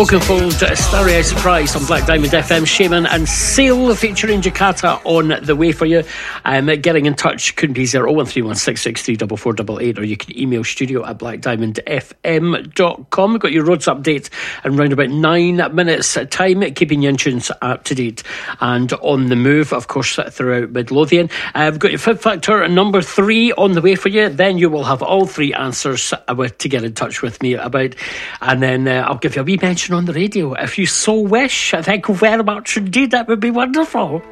Oakenfold Stereo Surprise on Black Diamond FM. Shaman and Sail featuring Jakarta on the way for you. Getting in touch couldn't be 01316634488, or you can email studio@blackdiamondfm.com. We've got your roads update in round about 9 minutes time, keeping you in tunes up to date and on the move, of course, throughout Midlothian. We've got your Fit Factor number 3 on the way for you. Then you will have all 3 answers to get in touch with me about, and then I'll give you a wee mention on the radio if you so wish. Thank you very much indeed. That would be wonderful.